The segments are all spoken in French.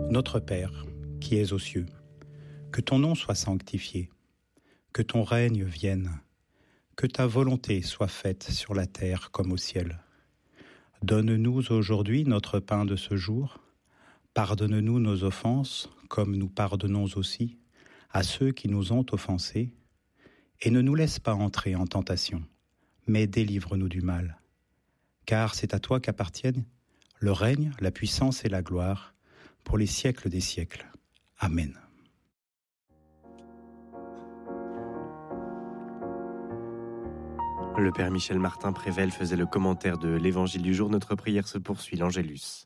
Notre Père, qui es aux cieux, que ton nom soit sanctifié, que ton règne vienne, que ta volonté soit faite sur la terre comme au ciel. Donne-nous aujourd'hui notre pain de ce jour. Pardonne-nous nos offenses, comme nous pardonnons aussi à ceux qui nous ont offensés. Et ne nous laisse pas entrer en tentation, mais délivre-nous du mal. Car c'est à toi qu'appartiennent le règne, la puissance et la gloire, pour les siècles des siècles. Amen. Le Père Michel Martin Prével faisait le commentaire de l'Évangile du jour. Notre prière se poursuit, l'Angélus.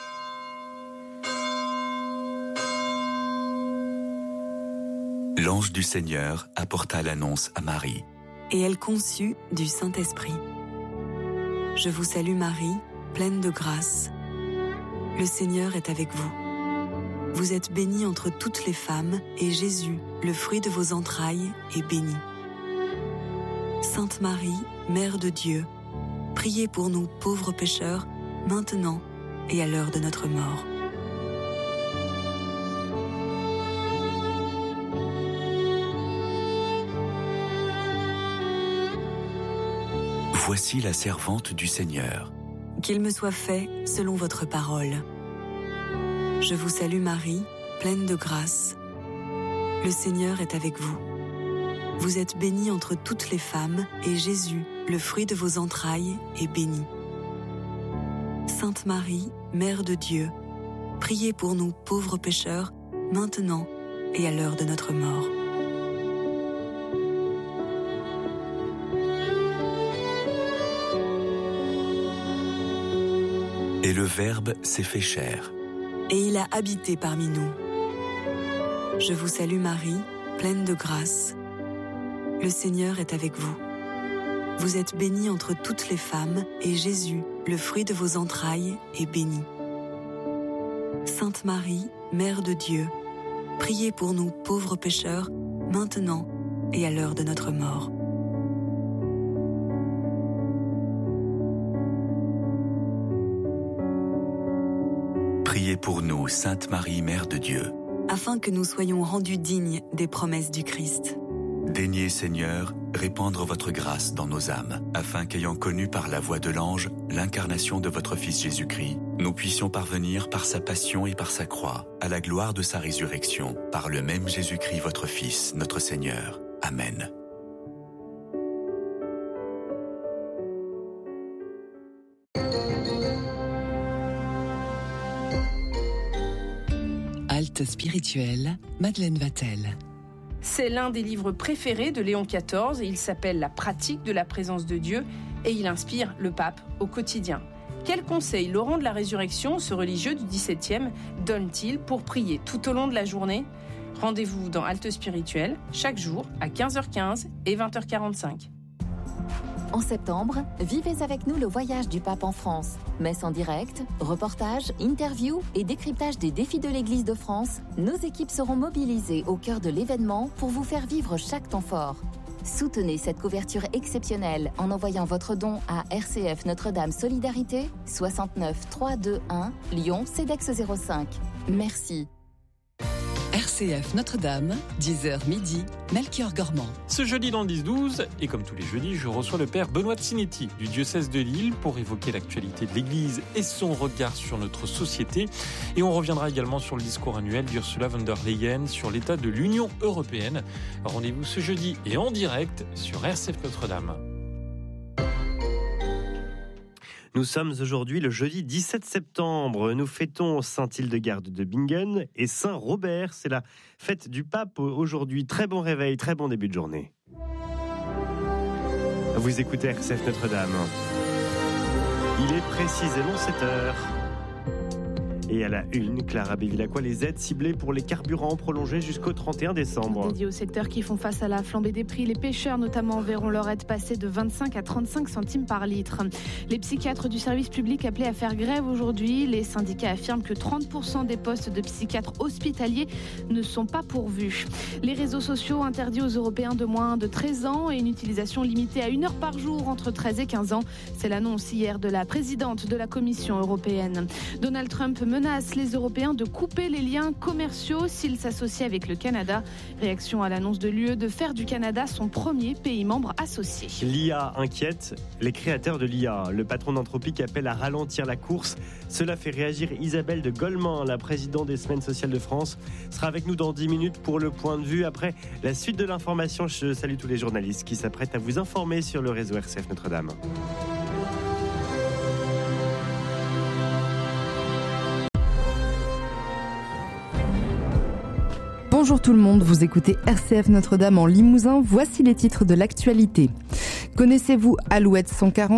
L'ange du Seigneur apporta l'annonce à Marie. Et elle conçut du Saint-Esprit. Je vous salue Marie, pleine de grâce. Le Seigneur est avec vous. Vous êtes bénie entre toutes les femmes, et Jésus, le fruit de vos entrailles, est béni. Sainte Marie, Mère de Dieu, priez pour nous pauvres pécheurs, maintenant et à l'heure de notre mort. Voici la servante du Seigneur. Qu'il me soit fait selon votre parole. Je vous salue Marie, pleine de grâce. Le Seigneur est avec vous. Vous êtes bénie entre toutes les femmes, et Jésus, le fruit de vos entrailles, est béni. Sainte Marie, Mère de Dieu, priez pour nous pauvres pécheurs, maintenant et à l'heure de notre mort. Et le Verbe s'est fait chair. Et il a habité parmi nous. Je vous salue Marie, pleine de grâce. Le Seigneur est avec vous. Vous êtes bénie entre toutes les femmes, et Jésus, le fruit de vos entrailles, est béni. Sainte Marie, Mère de Dieu, priez pour nous pauvres pécheurs, maintenant et à l'heure de notre mort. Priez pour nous, Sainte Marie, Mère de Dieu. Afin que nous soyons rendus dignes des promesses du Christ. Daignez, Seigneur, répandre votre grâce dans nos âmes, afin qu'ayant connu par la voix de l'ange l'incarnation de votre Fils Jésus-Christ, nous puissions parvenir par sa passion et par sa croix, à la gloire de sa résurrection, par le même Jésus-Christ votre Fils, notre Seigneur. Amen. Halte spirituelle, Madeleine Vatel. C'est l'un des livres préférés de Léon XIV et il s'appelle La pratique de la présence de Dieu et il inspire le pape au quotidien. Quels conseils Laurent de la Résurrection, ce religieux du XVIIe, donne-t-il pour prier tout au long de la journée ? Rendez-vous dans Halte spirituelle, chaque jour à 15h15 et 20h45. En septembre, vivez avec nous le voyage du pape en France. Messe en direct, reportages, interviews et décryptage des défis de l'Église de France, nos équipes seront mobilisées au cœur de l'événement pour vous faire vivre chaque temps fort. Soutenez cette couverture exceptionnelle en envoyant votre don à RCF Notre-Dame Solidarité, 69 321 Lyon CEDEX 05. Merci. RCF Notre-Dame, 10h midi, Melchior Gormand. Ce jeudi dans le 10-12, et comme tous les jeudis, je reçois le père Benoît Tsinetti du diocèse de Lille pour évoquer l'actualité de l'Église et son regard sur notre société. Et on reviendra également sur le discours annuel d'Ursula von der Leyen sur l'état de l'Union européenne. Rendez-vous ce jeudi et en direct sur RCF Notre-Dame. Nous sommes aujourd'hui le jeudi 17 septembre. Nous fêtons Saint-Hildegarde de Bingen et Saint-Robert. C'est la fête du pape aujourd'hui. Très bon réveil, très bon début de journée. Vous écoutez RCF Notre-Dame. Il est précisément 7h. Et à la une, Clara Bévilacqua, les aides ciblées pour les carburants prolongées jusqu'au 31 décembre. Dédiées aux secteurs qui font face à la flambée des prix, les pêcheurs notamment verront leur aide passer de 25 à 35 centimes par litre. Les psychiatres du service public appelés à faire grève aujourd'hui. Les syndicats affirment que 30% des postes de psychiatres hospitaliers ne sont pas pourvus. Les réseaux sociaux interdits aux Européens de moins de 13 ans et une utilisation limitée à 1 heure par jour entre 13 et 15 ans. C'est l'annonce hier de la présidente de la Commission européenne. Donald Trump menace menace les Européens de couper les liens commerciaux s'ils s'associent avec le Canada. Réaction à l'annonce de l'UE de faire du Canada son premier pays membre associé. L'IA inquiète les créateurs de l'IA. Le patron d'Anthropic appelle à ralentir la course. Cela fait réagir Isabelle de Goleman, la présidente des Semaines sociales de France, sera avec nous dans 10 minutes pour le point de vue. Après la suite de l'information, je salue tous les journalistes qui s'apprêtent à vous informer sur le réseau RCF Notre-Dame. Bonjour tout le monde, vous écoutez RCF Notre-Dame en Limousin, voici les titres de l'actualité. Connaissez-vous Alouette 147 ?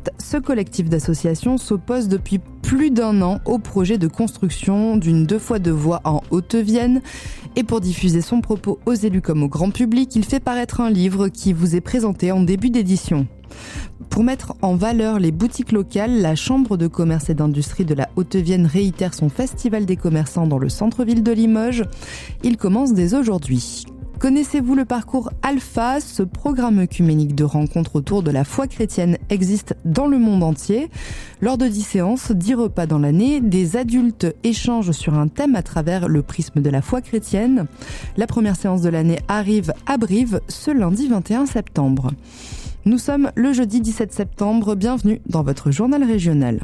Ce collectif d'associations s'oppose depuis plus d'1 an au projet de construction d'une 2x2 voies en Haute-Vienne. Et pour diffuser son propos aux élus comme au grand public, il fait paraître un livre qui vous est présenté en début d'édition. Pour mettre en valeur les boutiques locales, la Chambre de commerce et d'industrie de la Haute-Vienne réitère son festival des commerçants dans le centre-ville de Limoges. Il commence dès aujourd'hui. Connaissez-vous le parcours Alpha ? Ce programme œcuménique de rencontres autour de la foi chrétienne existe dans le monde entier. Lors de 10 séances, 10 repas dans l'année, des adultes échangent sur un thème à travers le prisme de la foi chrétienne. La première séance de l'année arrive à Brive ce lundi 21 septembre. Nous sommes le jeudi 17 septembre, bienvenue dans votre journal régional.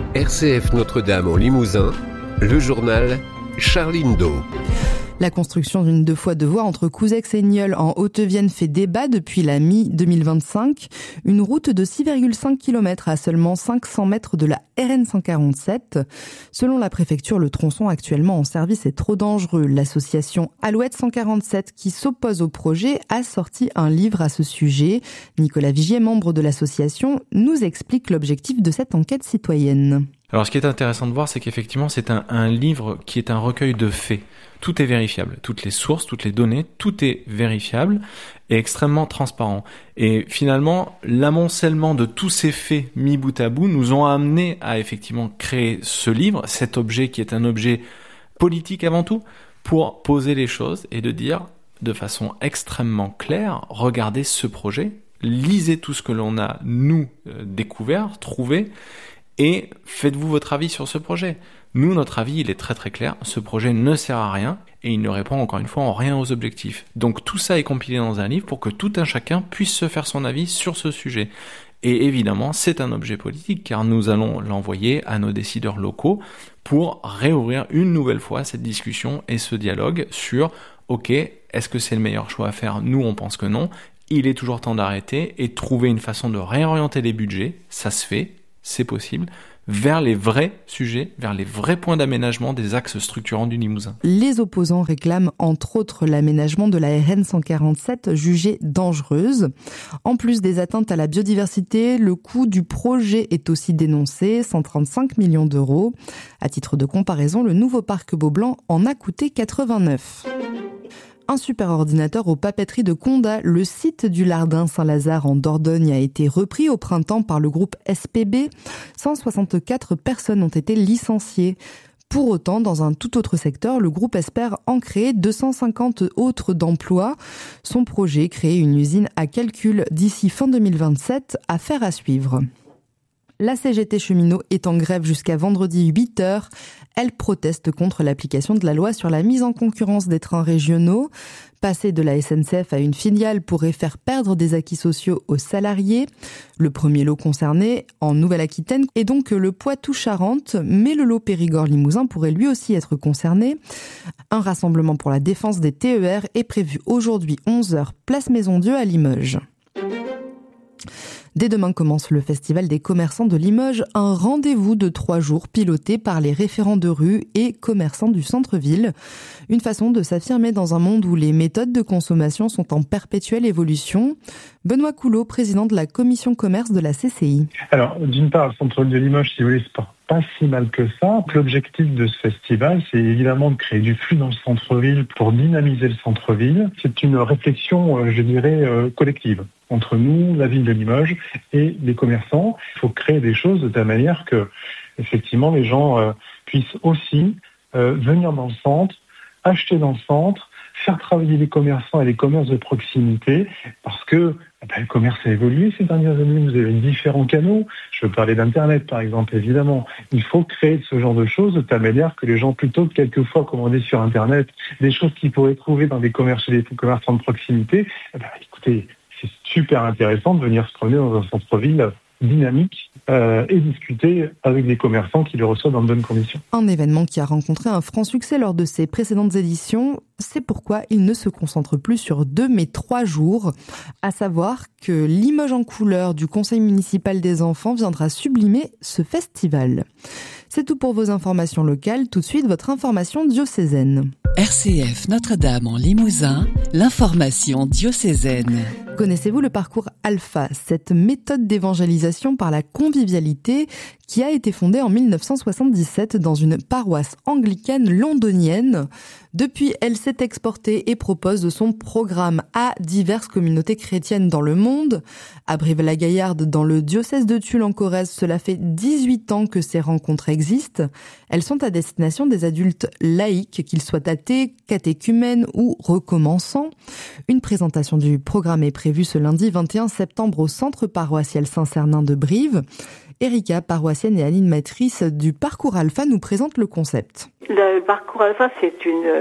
RCF Notre-Dame en Limousin, le journal Charline Do. La construction d'une 2x2 voies entre Couzex et Nieul en Haute-Vienne fait débat depuis la mi-2025. Une route de 6,5 km à seulement 500 mètres de la RN 147. Selon la préfecture, le tronçon actuellement en service est trop dangereux. L'association Alouette 147, qui s'oppose au projet, a sorti un livre à ce sujet. Nicolas Vigier, membre de l'association, nous explique l'objectif de cette enquête citoyenne. Alors ce qui est intéressant de voir, c'est qu'effectivement c'est un livre qui est un recueil de faits. Tout est vérifiable, toutes les sources, toutes les données, tout est vérifiable et extrêmement transparent. Et finalement, l'amoncellement de tous ces faits mis bout à bout nous ont amené à effectivement créer ce livre, cet objet qui est un objet politique avant tout, pour poser les choses et de dire de façon extrêmement claire, regardez ce projet, lisez tout ce que l'on a, nous, découvert, trouvé, et faites-vous votre avis sur ce projet. Nous, notre avis, il est très très clair. Ce projet ne sert à rien et il ne répond encore une fois en rien aux objectifs. Donc tout ça est compilé dans un livre pour que tout un chacun puisse se faire son avis sur ce sujet. Et évidemment, c'est un objet politique car nous allons l'envoyer à nos décideurs locaux pour réouvrir une nouvelle fois cette discussion et ce dialogue sur ok, est-ce que c'est le meilleur choix à faire ? Nous, on pense que non. Il est toujours temps d'arrêter et de trouver une façon de réorienter les budgets. Ça se fait. C'est possible, vers les vrais sujets, vers les vrais points d'aménagement des axes structurants du Limousin. Les opposants réclament entre autres l'aménagement de la RN 147 jugée dangereuse. En plus des atteintes à la biodiversité, le coût du projet est aussi dénoncé, 135 millions d'euros. À titre de comparaison, le nouveau parc Beaublanc en a coûté 89. Un super ordinateur aux papeteries de Condat. Le site du Lardin Saint-Lazare en Dordogne a été repris au printemps par le groupe SPB. 164 personnes ont été licenciées. Pour autant, dans un tout autre secteur, le groupe espère en créer 250 autres d'emplois. Son projet, créer une usine à calcul d'ici fin 2027, affaire à suivre. La CGT cheminot est en grève jusqu'à vendredi 8h. Elle proteste contre l'application de la loi sur la mise en concurrence des trains régionaux. Passer de la SNCF à une filiale pourrait faire perdre des acquis sociaux aux salariés. Le premier lot concerné, en Nouvelle-Aquitaine, est donc le Poitou-Charentes, mais le lot Périgord-Limousin pourrait lui aussi être concerné. Un rassemblement pour la défense des TER est prévu aujourd'hui 11h, place Maison-Dieu à Limoges. Dès demain commence le Festival des commerçants de Limoges, un rendez-vous de 3 jours piloté par les référents de rue et commerçants du centre-ville. Une façon de s'affirmer dans un monde où les méthodes de consommation sont en perpétuelle évolution. Benoît Coulot, président de la commission commerce de la CCI. Alors, d'une part, le centre-ville de Limoges, si vous voulez, c'est pas si mal que ça. L'objectif de ce festival, c'est évidemment de créer du flux dans le centre-ville pour dynamiser le centre-ville. C'est une réflexion, je dirais, collective entre nous, la ville de Limoges et les commerçants. Il faut créer des choses de telle manière que, effectivement, les gens puissent aussi venir dans le centre, acheter dans le centre, faire travailler les commerçants et les commerces de proximité, parce que le commerce a évolué ces dernières années, vous avez différents canaux. Je veux parler d'Internet, par exemple, évidemment. Il faut créer ce genre de choses de telle manière que les gens, plutôt que quelquefois commander sur Internet des choses qu'ils pourraient trouver dans des commerces et des commerçants de proximité, écoutez, c'est super intéressant de venir se promener dans un centre-ville dynamique et discuter avec des commerçants qui le reçoivent dans de bonnes conditions. Un événement qui a rencontré un franc succès lors de ses précédentes éditions. C'est pourquoi il ne se concentre plus sur 2 mais 3 jours. À savoir que Limoges en couleur du Conseil municipal des enfants viendra sublimer ce festival. C'est tout pour vos informations locales. Tout de suite, votre information diocésaine. RCF Notre-Dame en Limousin, l'information diocésaine. Connaissez-vous le parcours Alpha, cette méthode d'évangélisation par la convivialité qui a été fondée en 1977 dans une paroisse anglicane londonienne. Depuis, elle s'est exportée et propose son programme à diverses communautés chrétiennes dans le monde. À Brive-la-Gaillarde, dans le diocèse de Tulle en Corrèze, cela fait 18 ans que ces rencontres existent. Elles sont à destination des adultes laïcs, qu'ils soient athées, catéchumènes ou recommençants. Une présentation du programme est prévue ce lundi 21 septembre au centre paroissial Saint-Cernin de Brive. Erika, paroissienne et animatrice du Parcours Alpha, nous présente le concept. Le Parcours Alpha, c'est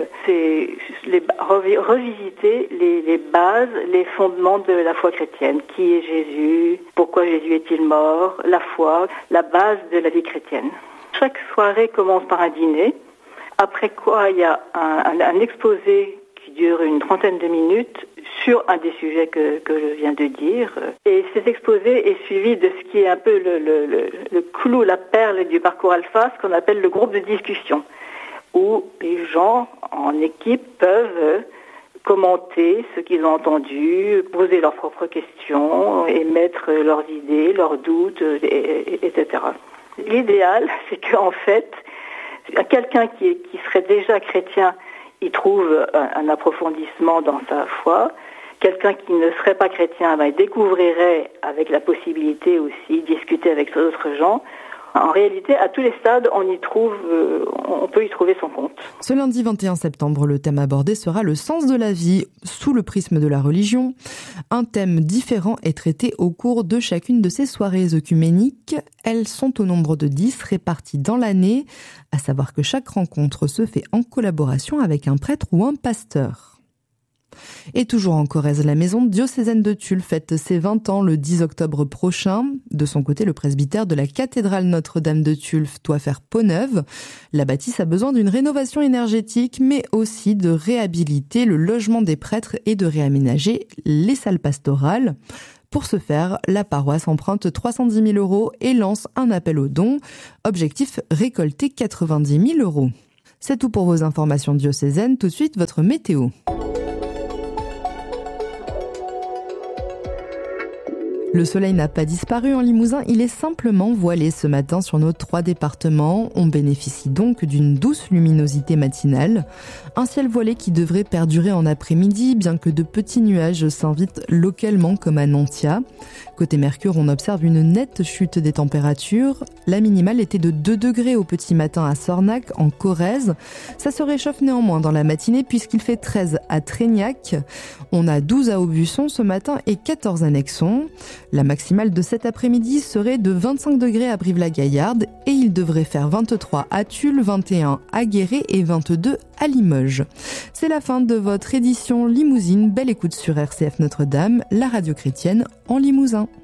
revisiter les bases, les fondements de la foi chrétienne. Qui est Jésus? Pourquoi Jésus est-il mort? La foi, la base de la vie chrétienne. Chaque soirée commence par un dîner, après quoi il y a un exposé qui dure une trentaine de minutes sur un des sujets que je viens de dire. Et cet exposé est suivi de ce qui est un peu le clou, la perle du Parcours Alpha, ce qu'on appelle le groupe de discussion, où les gens en équipe peuvent commenter ce qu'ils ont entendu, poser leurs propres questions, émettre leurs idées, leurs doutes, etc. L'idéal, c'est qu'en fait, quelqu'un qui serait déjà chrétien, il trouve un approfondissement dans sa foi. Quelqu'un qui ne serait pas chrétien, il découvrirait, avec la possibilité aussi, discuter avec d'autres gens. En réalité, à tous les stades, on peut y trouver son compte. Ce lundi 21 septembre, le thème abordé sera le sens de la vie sous le prisme de la religion. Un thème différent est traité au cours de chacune de ces soirées œcuméniques. Elles sont au nombre de 10 réparties dans l'année, à savoir que chaque rencontre se fait en collaboration avec un prêtre ou un pasteur. Et toujours en Corrèze, la maison diocésaine de Tulle fête ses 20 ans le 10 octobre prochain. De son côté, le presbytère de la cathédrale Notre-Dame de Tulle doit faire peau neuve. La bâtisse a besoin d'une rénovation énergétique, mais aussi de réhabiliter le logement des prêtres et de réaménager les salles pastorales. Pour ce faire, la paroisse emprunte 310 000 € et lance un appel aux dons. Objectif, récolter 90 000 €. C'est tout pour vos informations diocésaines. Tout de suite, votre météo. Le soleil n'a pas disparu en Limousin, il est simplement voilé ce matin sur nos 3 départements. On bénéficie donc d'une douce luminosité matinale. Un ciel voilé qui devrait perdurer en après-midi, bien que de petits nuages s'invitent localement comme à Nantia. Côté Mercure, on observe une nette chute des températures. La minimale était de 2 degrés au petit matin à Sornac, en Corrèze. Ça se réchauffe néanmoins dans la matinée puisqu'il fait 13 à Tréignac. On a 12 à Aubusson ce matin et 14 à Nexon. La maximale de cet après-midi serait de 25 degrés à Brive-la-Gaillarde et il devrait faire 23 à Tulle, 21 à Guéret et 22 à Limoges. C'est la fin de votre édition limousine. Belle écoute sur RCF Notre-Dame, la radio chrétienne en Limousin.